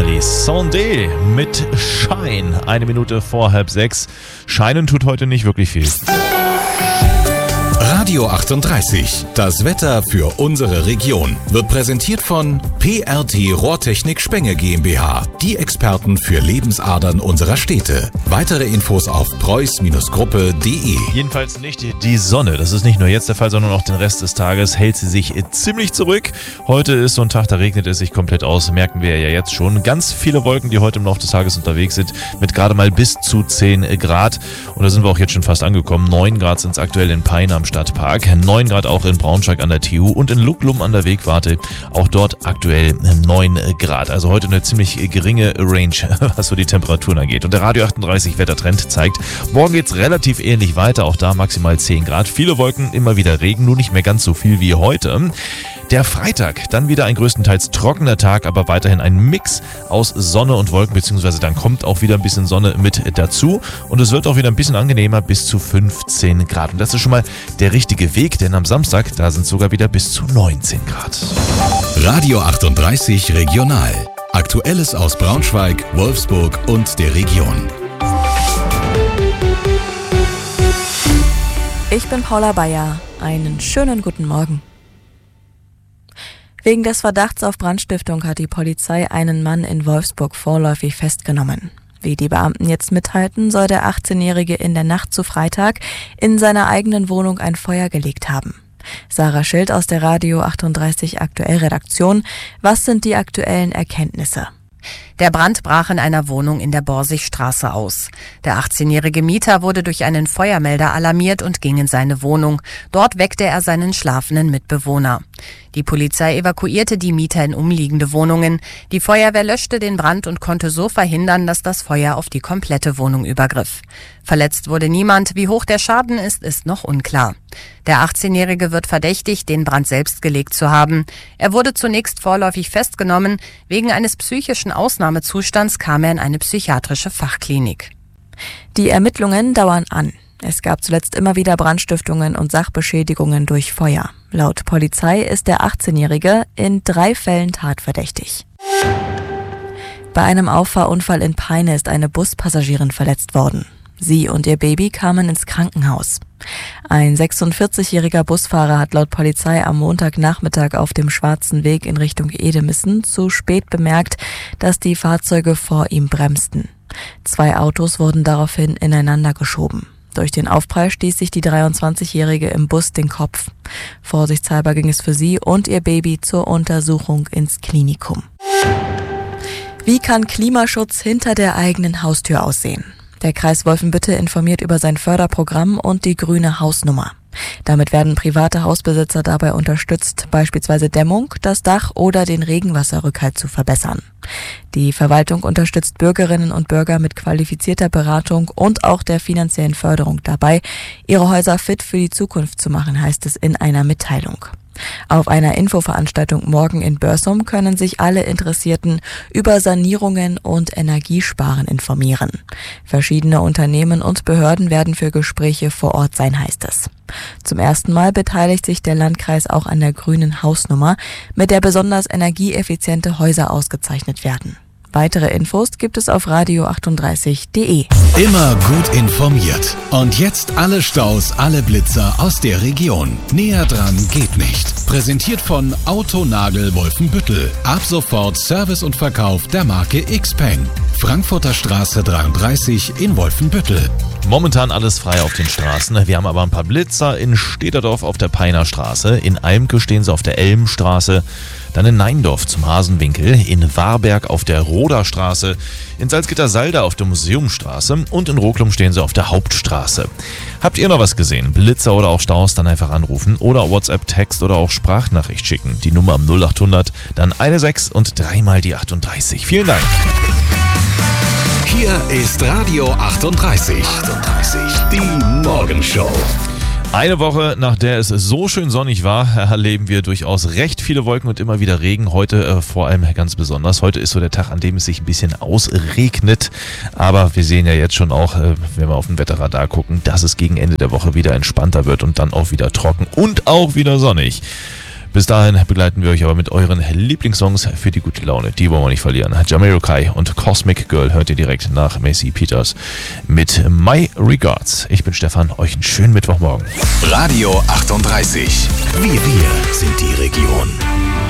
Ellie Sondé mit Shine. 1 Minute vor 5:30. Scheinen tut heute nicht wirklich viel. Radio 38, das Wetter für unsere Region, wird präsentiert von PRT Rohrtechnik Spenge GmbH, die Experten für Lebensadern unserer Städte. Weitere Infos auf preuß-gruppe.de. Jedenfalls nicht die Sonne. Das ist nicht nur jetzt der Fall, sondern auch den Rest des Tages hält sie sich ziemlich zurück. Heute ist so ein Tag, da regnet es sich komplett aus, merken wir ja jetzt schon. Ganz viele Wolken, die heute im Laufe des Tages unterwegs sind, mit gerade mal bis zu 10 Grad. Und da sind wir auch jetzt schon fast angekommen. 9 Grad sind es aktuell in Peine am Stadtpark. 9 Grad auch in Braunschweig an der TU und in Lucklum an der Wegwarte. Auch dort aktuell 9 Grad. Also heute eine ziemlich geringe Range, was so die Temperaturen angeht. Und der Radio 38 Wettertrend zeigt, morgen geht's relativ ähnlich weiter. Auch da maximal 10 Grad. Viele Wolken, immer wieder Regen, nur nicht mehr ganz so viel wie heute. Der Freitag, dann wieder ein größtenteils trockener Tag, aber weiterhin ein Mix aus Sonne und Wolken, beziehungsweise dann kommt auch wieder ein bisschen Sonne mit dazu und es wird auch wieder ein bisschen angenehmer, bis zu 15 Grad. Und das ist schon mal der richtige Weg, denn am Samstag, da sind es sogar wieder bis zu 19 Grad. Radio 38 Regional. Aktuelles aus Braunschweig, Wolfsburg und der Region. Ich bin Paula Bayer. Einen schönen guten Morgen. Wegen des Verdachts auf Brandstiftung hat die Polizei einen Mann in Wolfsburg vorläufig festgenommen. Wie die Beamten jetzt mitteilten, soll der 18-Jährige in der Nacht zu Freitag in seiner eigenen Wohnung ein Feuer gelegt haben. Sarah Schild aus der Radio 38 Aktuell Redaktion. Was sind die aktuellen Erkenntnisse? Der Brand brach in einer Wohnung in der Borsigstraße aus. Der 18-jährige Mieter wurde durch einen Feuermelder alarmiert und ging in seine Wohnung. Dort weckte er seinen schlafenden Mitbewohner. Die Polizei evakuierte die Mieter in umliegende Wohnungen. Die Feuerwehr löschte den Brand und konnte so verhindern, dass das Feuer auf die komplette Wohnung übergriff. Verletzt wurde niemand. Wie hoch der Schaden ist noch unklar. Der 18-Jährige wird verdächtigt, den Brand selbst gelegt zu haben. Er wurde zunächst vorläufig festgenommen. Wegen eines psychischen Ausnahmezustands kam er in eine psychiatrische Fachklinik. Die Ermittlungen dauern an. Es gab zuletzt immer wieder Brandstiftungen und Sachbeschädigungen durch Feuer. Laut Polizei ist der 18-Jährige in 3 Fällen tatverdächtig. Bei einem Auffahrunfall in Peine ist eine Buspassagierin verletzt worden. Sie und ihr Baby kamen ins Krankenhaus. Ein 46-jähriger Busfahrer hat laut Polizei am Montagnachmittag auf dem Schwarzen Weg in Richtung Edemissen zu spät bemerkt, dass die Fahrzeuge vor ihm bremsten. 2 Autos wurden daraufhin ineinander geschoben. Durch den Aufprall stieß sich die 23-Jährige im Bus den Kopf. Vorsichtshalber ging es für sie und ihr Baby zur Untersuchung ins Klinikum. Wie kann Klimaschutz hinter der eigenen Haustür aussehen? Der Kreis Wolfenbüttel informiert über sein Förderprogramm und die grüne Hausnummer. Damit werden private Hausbesitzer dabei unterstützt, beispielsweise Dämmung, das Dach oder den Regenwasserrückhalt zu verbessern. Die Verwaltung unterstützt Bürgerinnen und Bürger mit qualifizierter Beratung und auch der finanziellen Förderung dabei, ihre Häuser fit für die Zukunft zu machen, heißt es in einer Mitteilung. Auf einer Infoveranstaltung morgen in Börsum können sich alle Interessierten über Sanierungen und Energiesparen informieren. Verschiedene Unternehmen und Behörden werden für Gespräche vor Ort sein, heißt es. Zum ersten Mal beteiligt sich der Landkreis auch an der grünen Hausnummer, mit der besonders energieeffiziente Häuser ausgezeichnet werden. Weitere Infos gibt es auf radio38.de. Immer gut informiert. Und jetzt alle Staus, alle Blitzer aus der Region. Näher dran geht nicht. Präsentiert von Autonagel Wolfenbüttel. Ab sofort Service und Verkauf der Marke Xpeng. Frankfurter Straße 33 in Wolfenbüttel. Momentan alles frei auf den Straßen. Wir haben aber ein paar Blitzer in Städterdorf auf der Peiner Straße. In Eimke stehen sie auf der Elmstraße. Dann in Neindorf zum Hasenwinkel, in Warberg auf der Roderstraße, in Salzgitter-Salda auf der Museumstraße und in Roklum stehen sie auf der Hauptstraße. Habt ihr noch was gesehen? Blitzer oder auch Staus, dann einfach anrufen oder WhatsApp, Text oder auch Sprachnachricht schicken. Die Nummer am 0800, dann 16 und 3 mal die 38. Vielen Dank. Hier ist Radio 38. Die Morgenshow. Eine Woche, nach der es so schön sonnig war, erleben wir durchaus recht viele Wolken und immer wieder Regen. Heute vor allem ganz besonders. Heute ist so der Tag, an dem es sich ein bisschen ausregnet. Aber wir sehen ja jetzt schon auch, wenn wir auf den Wetterradar gucken, dass es gegen Ende der Woche wieder entspannter wird und dann auch wieder trocken und auch wieder sonnig. Bis dahin begleiten wir euch aber mit euren Lieblingssongs für die gute Laune. Die wollen wir nicht verlieren. Jamiroquai und Cosmic Girl hört ihr direkt nach Macy Peters mit My Regards. Ich bin Stefan, euch einen schönen Mittwochmorgen. Radio 38. Wir sind die Region.